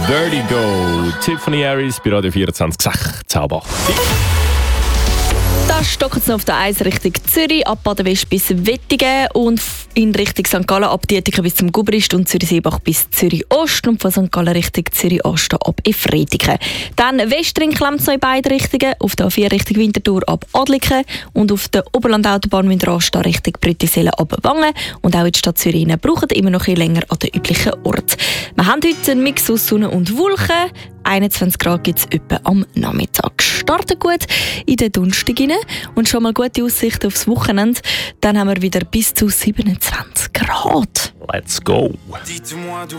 Vertigo. Tiffany Harris bei Radio 24 Zauber. Da stocken es noch auf der 1 Richtung Zürich, ab Baden-West bis Wettingen und in Richtung St. Gallen ab Dietiken bis zum Gubrist und Zürich-Seebach bis Zürich-Ost und von St. Gallen Richtung Zürich-Ost ab Efretiken. Dann Westring klemmt es noch in beide Richtungen, auf der A4 Richtung Winterthur ab Adliken und auf der Oberland-Autobahn Winterthur Richtung Brüttisellen ab Wangen und auch in der Stadt Zürich brauchen immer noch ein bisschen länger an den üblichen Ort. Wir haben heute einen Mix aus Sonne und Wolken. 21 Grad gibt es etwa am Nachmittag. Starten gut in den Donnerstag rein und schon mal gute Aussichten aufs Wochenende. Dann haben wir wieder bis zu 27 Grad. Let's go!